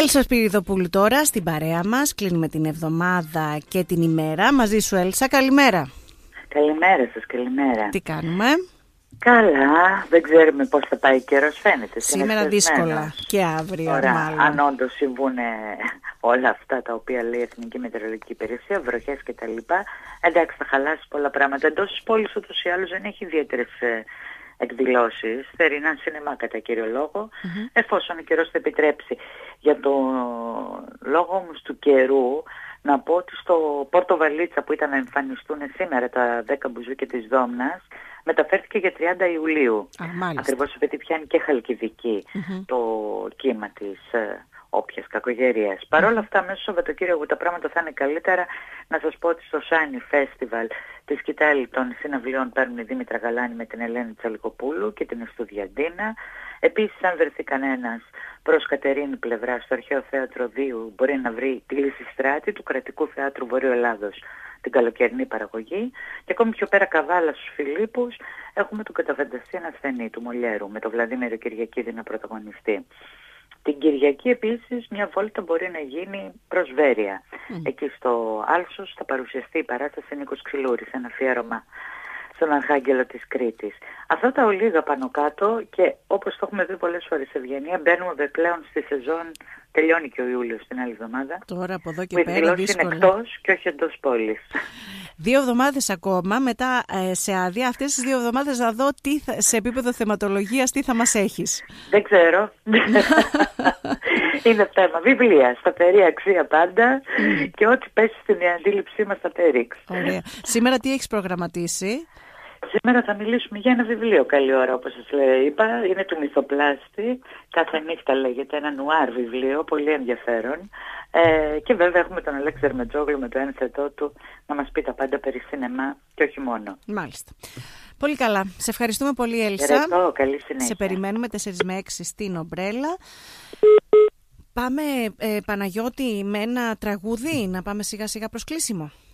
Έλσα Σπυριδοπούλου τώρα στην παρέα μας. Κλείνουμε την εβδομάδα και την ημέρα. Μαζί σου Έλσα, καλημέρα. Καλημέρα σας, καλημέρα. Τι κάνουμε? Καλά, δεν ξέρουμε πώς θα πάει ο καιρός, φαίνεται. Σήμερα δύσκολα και αύριο. Ωραία, μάλλον. αν όντως συμβούν όλα αυτά τα οποία λέει η Εθνική Μετεωρολογική Υπηρεσία, βροχές κτλ. Εντάξει, θα χαλάσει πολλά πράγματα. Εντός της πόλης ούτως ή άλλως δεν έχει ιδιαίτερες εκδηλώσεις. Θερινά σινεμά κατά κύριο λόγο, εφόσον ο καιρός θα επιτρέψει. Για το λόγο όμως του καιρού, να πω ότι στο Πόρτο Βαλίτσα που ήταν να εμφανιστούν σήμερα τα 10 μπουζούκια της Δόμνας, μεταφέρθηκε για 30 Ιουλίου. Ακριβώς επειδή πιάνει και Χαλκιδική το κύμα της όποιας κακογερίας. Παρ' όλα αυτά, μέσα στο Σαββατοκύριακο τα πράγματα θα είναι καλύτερα. Να σας πω ότι στο Shiny Festival τη σκητάλη των συναυλιών παίρνουν η Δήμητρα Γαλάνη με την Ελένη Τσαλικοπούλου και την Εστουδιαντίνα. Επίσης, αν βρεθεί κανένας προς Κατερίνη πλευρά στο Αρχαίο Θέατρο Δίου, μπορεί να βρει τη Λυσιστράτη του Κρατικού Θεάτρου Βορείου Ελλάδος, την καλοκαιρινή παραγωγή. Και ακόμη πιο πέρα Καβάλα στους Φιλίππους έχουμε τον καταφανταστή ασθενή του Μολιέρου με τον Βλαδίμηρο Κυριακίδη να πρωταγωνιστεί. Την Κυριακή επίσης μια βόλτα μπορεί να γίνει προς Βέρεια. Εκεί στο Άλσος θα παρουσιαστεί η παράσταση Νίκος Ξυλούρης, ένα αφιέρωμα στον Αρχάγγελο της Κρήτης. Αυτά τα ολίγα πάνω κάτω και όπως το έχουμε δει πολλές φορές σε Ευγενία, μπαίνουμε πλέον στη σεζόν, τελειώνει και ο Ιούλιος την άλλη εβδομάδα. Τώρα από εδώ και που πέρα δύσκολα. Είναι εκτός και όχι εντός πόλης. 2 εβδομάδες ακόμα, μετά σε άδεια. Αυτές τις 2 εβδομάδες να δω σε επίπεδο θεματολογίας τι θα μας έχεις. Δεν ξέρω. Είναι θέμα βιβλία, σταθερή αξία πάντα και ό,τι πέσει στην αντίληψή μας θα περίξει. Ωραία. Σήμερα τι έχεις προγραμματίσει? Σήμερα θα μιλήσουμε για ένα βιβλίο, καλή ώρα όπως σας είπα, είναι του Μυθοπλάστη, κάθε νύχτα λέγεται, ένα νουάρ βιβλίο, πολύ ενδιαφέρον. Και βέβαια έχουμε τον Αλέξη Δερμετζόγλου με το ένθετό του να μας πει τα πάντα περί σινεμά και όχι μόνο. Μάλιστα. Πολύ καλά. Σε ευχαριστούμε πολύ Έλσα. Ευχαριστώ, καλή συνέχεια. Σε περιμένουμε 4 με 6 στην Ομπρέλα. Πάμε Παναγιώτη με ένα τραγούδι, να πάμε σιγά σιγά προς κλείσιμο.